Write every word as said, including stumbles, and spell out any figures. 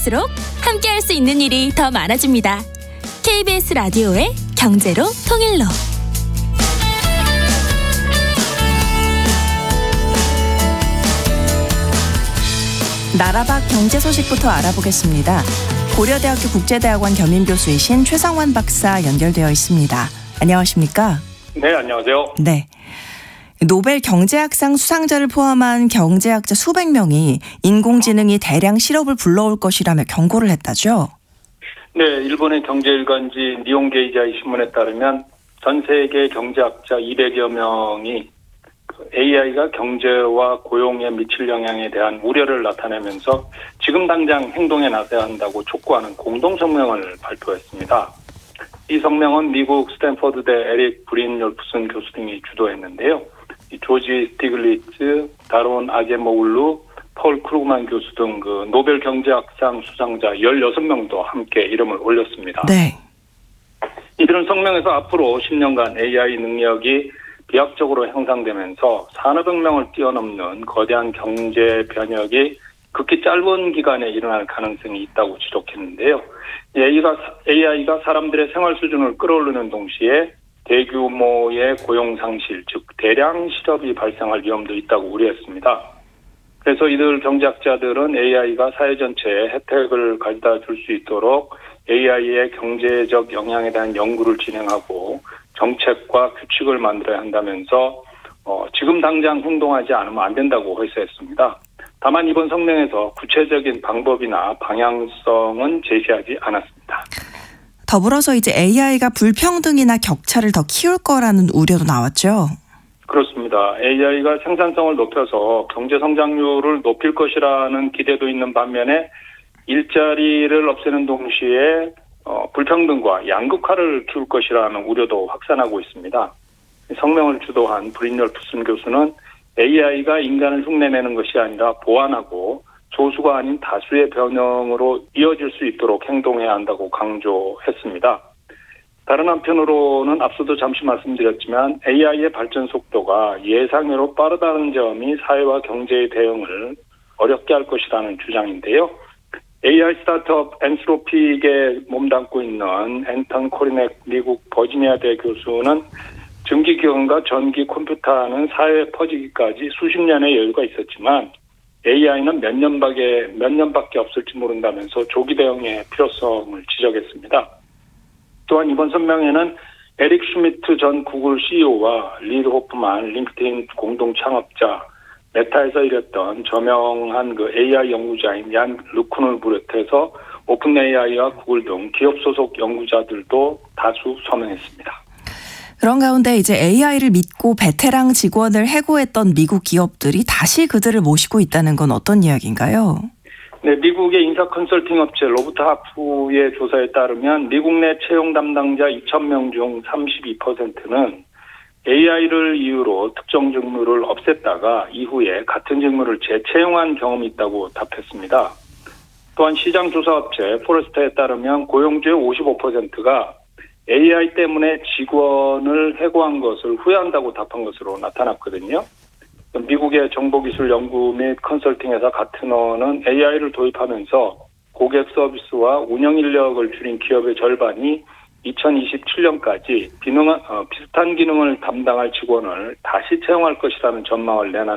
갈수록 함께할 수 있는 일이 더 많아집니다. 케이비에스 라디오의 경제로 통일로. 나라 밖 경제 소식부터 알아보겠습니다. 고려대학교 국제대학원 겸임교수이신 최성환 박사 연결되어 있습니다. 안녕하십니까? 네, 안녕하세요. 네. 노벨 경제학상 수상자를 포함한 경제학자 수백 명이 인공지능이 대량 실업을 불러올 것이라며 경고를 했다죠? 네, 일본의 경제일간지 니혼게이자이 신문에 따르면 전 세계 경제학자 이백여 명이 에이아이가 경제와 고용에 미칠 영향에 대한 우려를 나타내면서 지금 당장 행동에 나서야 한다고 촉구하는 공동 성명을 발표했습니다. 이 성명은 미국 스탠퍼드대 에릭 브린율프슨 교수 등이 주도했는데요. 조지 스티글리츠, 다론 아게모울루, 폴 크루그만 교수 등 그 노벨 경제학상 수상자 열여섯 명도 함께 이름을 올렸습니다. 네. 이들은 성명에서 앞으로 십 년간 에이아이 능력이 비약적으로 향상되면서 산업혁명을 뛰어넘는 거대한 경제 변혁이 극히 짧은 기간에 일어날 가능성이 있다고 지적했는데요. 에이아이가, 에이아이가 사람들의 생활 수준을 끌어올리는 동시에 대규모의 고용 상실, 즉 대량 실업이 발생할 위험도 있다고 우려했습니다. 그래서 이들 경제학자들은 에이아이가 사회 전체에 혜택을 가져다 줄 수 있도록 에이아이의 경제적 영향에 대한 연구를 진행하고 정책과 규칙을 만들어야 한다면서 어, 지금 당장 행동하지 않으면 안 된다고 호소했습니다. 다만 이번 성명에서 구체적인 방법이나 방향성은 제시하지 않았습니다. 더불어서 이제 에이아이가 불평등이나 격차를 더 키울 거라는 우려도 나왔죠? 그렇습니다. 에이아이가 생산성을 높여서 경제 성장률을 높일 것이라는 기대도 있는 반면에 일자리를 없애는 동시에 어, 불평등과 양극화를 키울 것이라는 우려도 확산하고 있습니다. 성명을 주도한 브린율프슨 교수는 에이아이가 인간을 흉내내는 것이 아니라 보완하고 소수가 아닌 다수의 변형으로 이어질 수 있도록 행동해야 한다고 강조했습니다. 다른 한편으로는 앞서도 잠시 말씀드렸지만 에이아이의 발전 속도가 예상외로 빠르다는 점이 사회와 경제의 대응을 어렵게 할 것이라는 주장인데요. 에이아이 스타트업 엔스로픽에 몸담고 있는 앤턴 코리넥 미국 버지니아대 교수는 증기기관과 전기 컴퓨터는 사회에 퍼지기까지 수십 년의 여유가 있었지만 에이아이는 몇 년밖에, 몇 년밖에 없을지 모른다면서 조기 대응의 필요성을 지적했습니다. 또한 이번 성명에는 에릭 슈미트 전 구글 씨이오와 리드 호프만 링크드인 공동 창업자, 메타에서 일했던 저명한 그 에이아이 연구자인 얀 르쿤을 비롯해서 오픈 에이아이와 구글 등 기업 소속 연구자들도 다수 서명했습니다. 그런 가운데 이제 에이아이를 믿고 베테랑 직원을 해고했던 미국 기업들이 다시 그들을 모시고 있다는 건 어떤 이야기인가요? 네, 미국의 인사 컨설팅 업체 로브트하프의 조사에 따르면 미국 내 채용 담당자 이천 명 중 삼십이 퍼센트는 에이아이를 이유로 특정 직무를 없앴다가 이후에 같은 직무를 재채용한 경험이 있다고 답했습니다. 또한 시장 조사 업체 포레스터에 따르면 고용주의 오십오 퍼센트가 에이아이 때문에 직원을 해고한 것을 후회한다고 답한 것으로 나타났거든요. 미국의 정보기술연구 및 컨설팅 회사 가트너는 에이아이를 도입하면서 고객 서비스와 운영 인력을 줄인 기업의 절반이 이천이십칠 년까지 비능한, 어, 비슷한 기능을 담당할 직원을 다시 채용할 것이라는 전망을 내놨는데